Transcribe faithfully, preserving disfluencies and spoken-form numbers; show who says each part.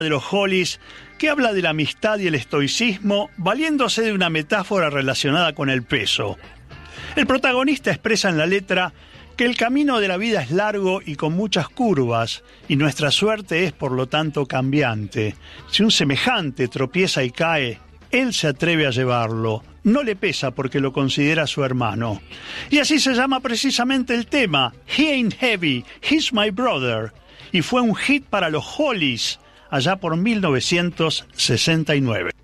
Speaker 1: de los Hollies, que habla de la amistad y el estoicismo, valiéndose de una metáfora relacionada con el peso. El protagonista expresa en la letra que el camino de la vida es largo y con muchas curvas, y nuestra suerte es, por lo tanto, cambiante. Si un semejante tropieza y cae, él se atreve a llevarlo. No le pesa porque lo considera su hermano. Y así se llama precisamente el tema, He Ain't Heavy, He's My Brother. Y fue un hit para los Hollies allá por mil novecientos sesenta y nueve.